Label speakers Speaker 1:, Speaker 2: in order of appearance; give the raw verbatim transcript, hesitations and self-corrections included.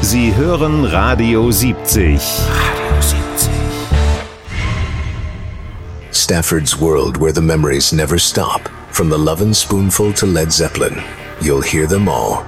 Speaker 1: Sie hören Radio siebzig.
Speaker 2: Radio siebzig. Stafford's world where the memories never stop. From The Lovin' Spoonful to Led Zeppelin. You'll hear them all